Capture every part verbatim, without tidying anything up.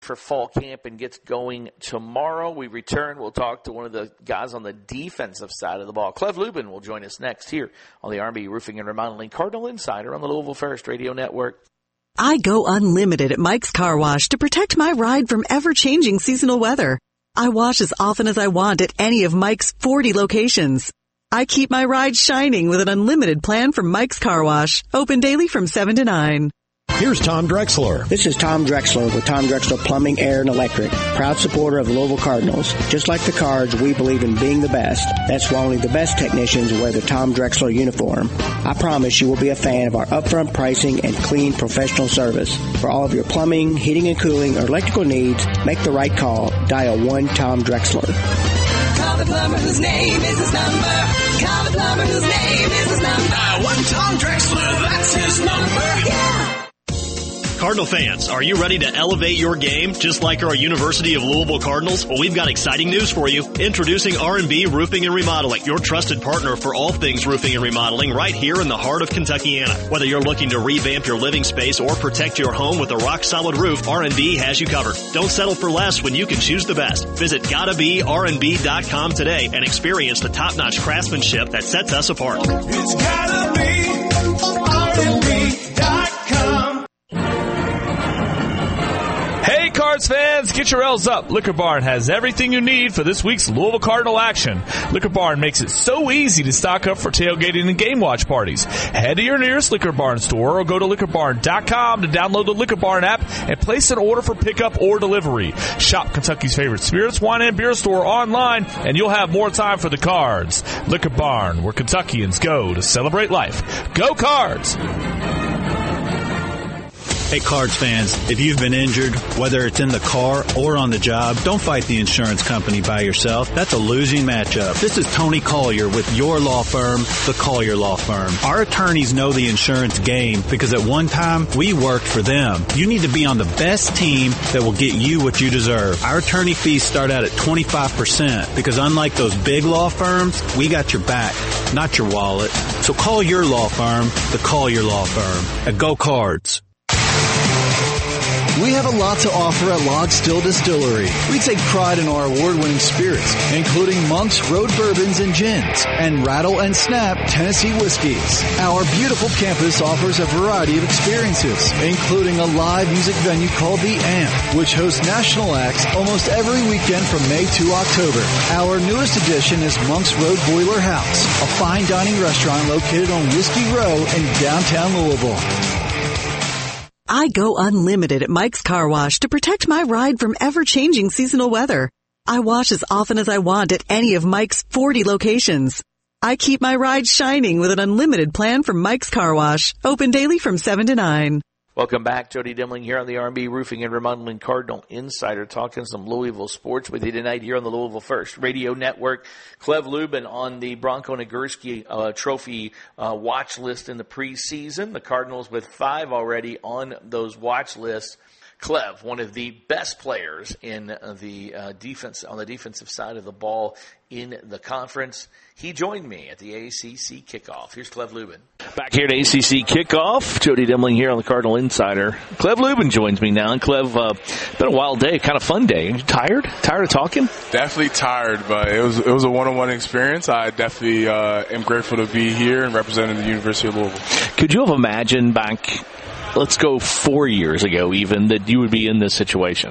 for fall camp and gets going tomorrow. We return. We'll talk to one of the guys on the defensive side of the ball. Clev Lubin will join us next here on the R and B Roofing and Remodeling Cardinal Insider on the Louisville First Radio Network. I go unlimited at Mike's Car Wash to protect my ride from ever-changing seasonal weather. I wash as often as I want at any of Mike's forty locations. I keep my ride shining with an unlimited plan from Mike's Car Wash, open daily from seven to nine. Here's Tom Drexler. This is Tom Drexler with Tom Drexler Plumbing, Air, and Electric. Proud supporter of the Louisville Cardinals. Just like the Cards, we believe in being the best. That's why only the best technicians wear the Tom Drexler uniform. I promise you will be a fan of our upfront pricing and clean professional service. For all of your plumbing, heating and cooling, or electrical needs, make the right call. Dial one Tom Drexler. Call the plumber whose name is his number. Call the plumber whose name is his number. Dial one Tom Drexler, that's his number. Yeah. Cardinal fans, are you ready to elevate your game just like our University of Louisville Cardinals? Well, we've got exciting news for you. Introducing R and B Roofing and Remodeling, your trusted partner for all things roofing and remodeling right here in the heart of Kentuckiana. Whether you're looking to revamp your living space or protect your home with a rock-solid roof, R and B has you covered. Don't settle for less when you can choose the best. Visit gotta be R and B dot com today and experience the top-notch craftsmanship that sets us apart. It's gotta be R and B dot com. Hey, Cards fans, get your L's up. Liquor Barn has everything you need for this week's Louisville Cardinal action. Liquor Barn makes it so easy to stock up for tailgating and game watch parties. Head to your nearest Liquor Barn store or go to liquor barn dot com to download the Liquor Barn app and place an order for pickup or delivery. Shop Kentucky's favorite spirits, wine, and beer store online, and you'll have more time for the Cards. Liquor Barn, where Kentuckians go to celebrate life. Go Cards! Hey, Cards fans, if you've been injured, whether it's in the car or on the job, don't fight the insurance company by yourself. That's a losing matchup. This is Tony Collier with your law firm, the Collier Law Firm. Our attorneys know the insurance game because at one time, we worked for them. You need to be on the best team that will get you what you deserve. Our attorney fees start out at twenty-five percent because unlike those big law firms, we got your back, not your wallet. So call your law firm, the Collier Law Firm, at Go Cards. We have a lot to offer at Log Still Distillery. We take pride in our award-winning spirits, including Monk's Road Bourbons and Gins, and Rattle and Snap Tennessee Whiskies. Our beautiful campus offers a variety of experiences, including a live music venue called The Amp, which hosts national acts almost every weekend from May to October. Our newest addition is Monk's Road Boiler House, a fine dining restaurant located on Whiskey Row in downtown Louisville. I go unlimited at Mike's Car Wash to protect my ride from ever-changing seasonal weather. I wash as often as I want at any of Mike's forty locations. I keep my ride shining with an unlimited plan from Mike's Car Wash, open daily from seven to nine. Welcome back. Jody Demling here on the R and B Roofing and Remodeling Cardinal Insider, talking some Louisville sports with you tonight here on the Louisville First Radio Network. Clev Lubin on the Bronco Nagurski uh, Trophy uh, watch list in the preseason. The Cardinals with five already on those watch lists. Clev, one of the best players in the uh, defense on the defensive side of the ball in the conference. He joined me at the A C C kickoff. Here's Clev Lubin. Back here at A C C kickoff, Jody Demling here on the Cardinal Insider. Clev Lubin joins me now. And Clev, uh, been a wild day, kind of fun day. Are you tired? Tired of talking? Definitely tired, but it was it was a one-on-one experience. I definitely uh, am grateful to be here and representing the University of Louisville. Could you have imagined back, let's go four years ago even, that you would be in this situation?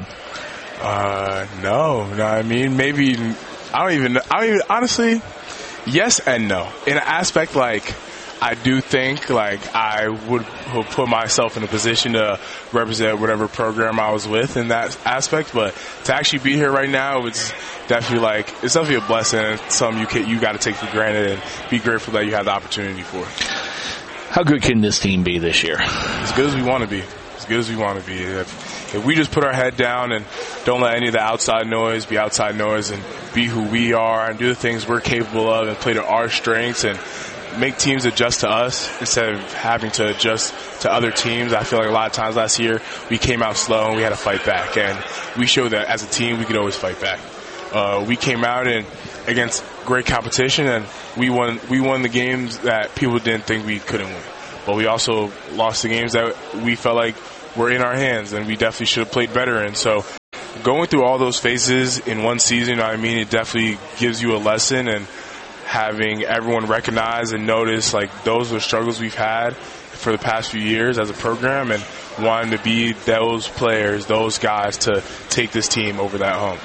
Uh, no, no. I mean, maybe I don't even. I don't even honestly. Yes and no. In an aspect, like, I do think, like, I would, would put myself in a position to represent whatever program I was with in that aspect, but to actually be here right now, it's definitely, like, it's definitely a blessing and something you can, you got to take for granted and be grateful that you had the opportunity for. How good can this team be this year? As good as we want to be. As good as we want to be. If, if we just put our head down and don't let any of the outside noise be outside noise and be who we are and do the things we're capable of and play to our strengths and make teams adjust to us instead of having to adjust to other teams. I feel like a lot of times last year we came out slow and we had to fight back, and we showed that as a team we could always fight back. Uh, we came out and against great competition, and we won. We won the games that people didn't think we couldn't win. But we also lost the games that we felt like were in our hands, and we definitely should have played better. And so going through all those phases in one season, you know what I mean, it definitely gives you a lesson, and having everyone recognize and notice, like, those are the struggles we've had for the past few years as a program, and wanting to be those players, those guys to take this team over that hump.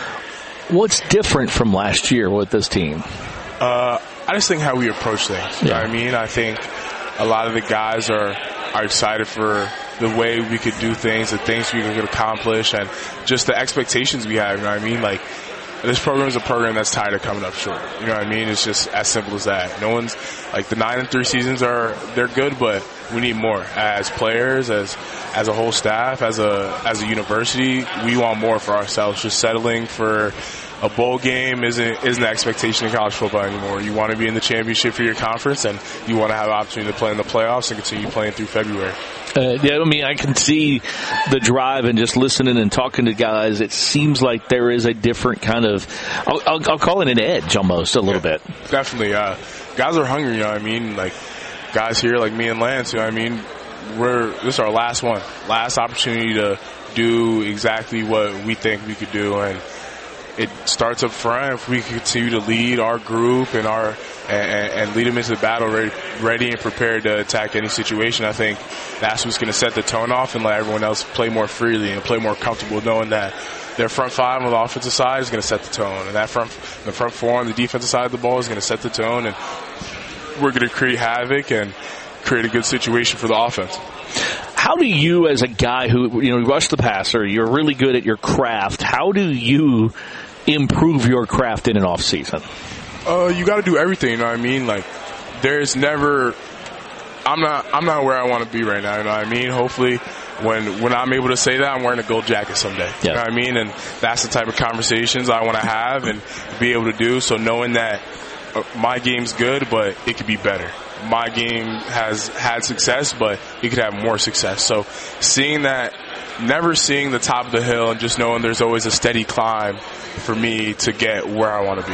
What's different from last year with this team? Uh, I just think how we approach things. You know what I mean? I think a lot of the guys are, are excited for the way we could do things, the things we could accomplish, and just the expectations we have. You know what I mean? Like, this program is a program that's tired of coming up short. You know what I mean? It's just as simple as that. No one's, like, the nine and three seasons are, they're good, but we need more. As players, as, as a whole staff, as a, as a university, we want more for ourselves. Just settling for a bowl game isn't, isn't the expectation in college football anymore. You want to be in the championship for your conference, and you want to have an opportunity to play in the playoffs and continue playing through February. Uh, yeah, I mean, I can see the drive, and just listening and talking to guys, it seems like there is a different kind of, I'll, I'll, I'll call it an edge almost a little yeah, bit. Definitely. Uh, guys are hungry, you know what I mean? Like, guys here like me and Lance, you know what I mean? We're, this is our last one, last opportunity to do exactly what we think we could do, and it starts up front. If we continue to lead our group and our and, and lead them into the battle ready, ready and prepared to attack any situation, I think that's what's going to set the tone off and let everyone else play more freely and play more comfortable, knowing that their front five on the offensive side is going to set the tone, and that front the front four on the defensive side of the ball is going to set the tone, and we're going to create havoc and create a good situation for the offense. How do you, as a guy who, you know, rush the passer, you're really good at your craft, how do you improve your craft in an off season? Uh, you got to do everything, you know what I mean? Like, there's never, I'm not, I'm not where I want to be right now, you know what I mean? Hopefully, when, when I'm able to say that, I'm wearing a gold jacket someday, yeah. You know what I mean? And that's the type of conversations I want to have and be able to do, so knowing that uh, my game's good, but it could be better. My game has had success, but it could have more success. So seeing that, never seeing the top of the hill, and just knowing there's always a steady climb for me to get where I want to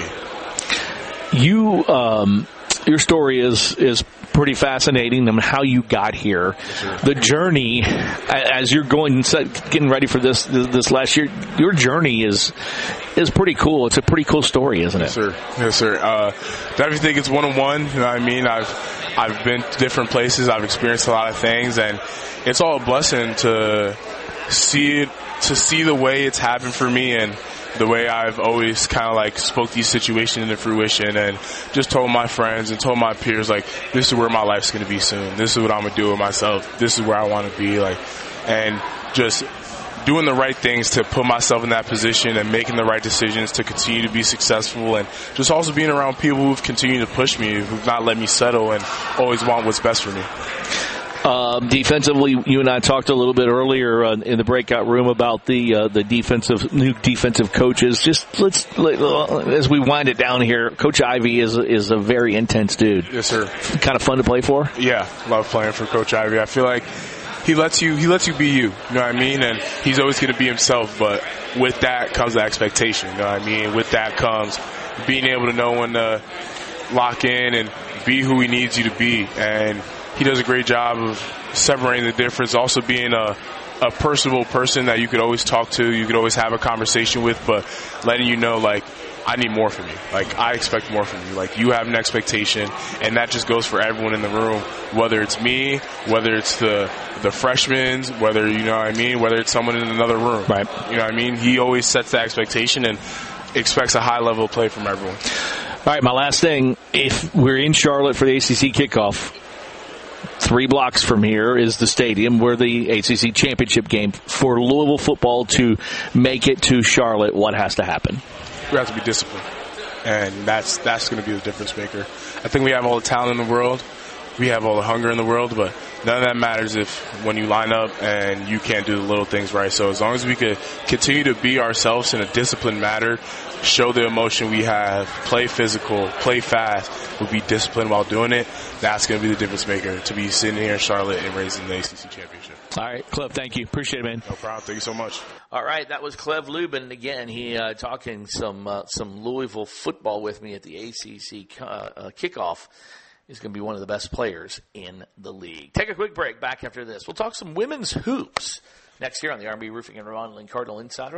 be. You, um, your story is is pretty fascinating. I mean, how you got here, yes, the journey as you're going, getting ready for this this last year. Your journey is is pretty cool. It's a pretty cool story, isn't it? Yes, sir. Yes, sir. Uh, definitely think it's one on one. You know what I mean? I've I've been to different places. I've experienced a lot of things, and it's all a blessing to see it, to see the way it's happened for me, and the way I've always kind of like spoke these situations into fruition, and just told my friends and told my peers, like, this is where my life's going to be soon. This is what I'm going to do with myself. This is where I want to be. Like, and just doing the right things to put myself in that position and making the right decisions to continue to be successful, and just also being around people who've continued to push me, who've not let me settle and always want what's best for me. Um, defensively, you and I talked a little bit earlier uh, in the breakout room about the uh, the defensive new defensive coaches. Just let's let, uh, as we wind it down here, Coach Ivey is is a very intense dude. Yes, sir. Kind of fun to play for. Yeah, love playing for Coach Ivey. I feel like he lets you he lets you be you. You know what I mean? And he's always going to be himself. But with that comes the expectation. You know what I mean? With that comes being able to know when to lock in and be who he needs you to be. And he does a great job of separating the difference, also being a, a personable person that you could always talk to, you could always have a conversation with, but letting you know, like, I need more from you. Like, I expect more from you. Like, you have an expectation, and that just goes for everyone in the room, whether it's me, whether it's the the freshmen, whether, you know what I mean, whether it's someone in another room. Right. You know what I mean? He always sets the expectation and expects a high level of play from everyone. All right, my last thing, if we're in Charlotte for the A C C kickoff, three blocks from here is the stadium where the A C C championship game. For Louisville football to make it to Charlotte, what has to happen? We have to be disciplined, and that's that's going to be the difference maker. I think we have all the talent in the world, we have all the hunger in the world, but none of that matters if when you line up and you can't do the little things right. So as long as we could continue to be ourselves in a disciplined manner, show the emotion we have, play physical, play fast, but be disciplined while doing it, that's going to be the difference maker, to be sitting here in Charlotte and raising the A C C championship. All right, Clev, thank you. Appreciate it, man. No problem. Thank you so much. All right, that was Clev Lubin. Again, he uh, talking some uh, some Louisville football with me at the A C C uh, uh, kickoff. He's going to be one of the best players in the league. Take a quick break. Back after this. We'll talk some women's hoops next here on the R and B Roofing and Remodeling Cardinal Insider.